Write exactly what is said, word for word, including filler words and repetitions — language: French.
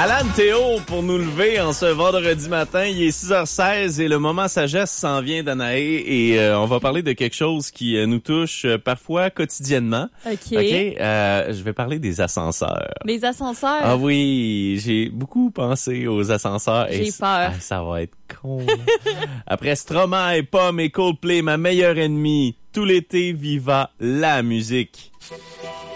Alan Théo pour nous lever en ce vendredi matin. Il est six heures seize et le moment sagesse s'en vient d'Anaé et euh, on va parler de quelque chose qui euh, nous touche euh, parfois quotidiennement. OK. OK. Euh, je vais parler des ascenseurs. Les ascenseurs. Ah oui, j'ai beaucoup pensé aux ascenseurs. J'ai et peur. Ah, ça va être con. Après Stromae, Pomme et Coldplay, ma meilleure ennemie, tout l'été, viva la musique.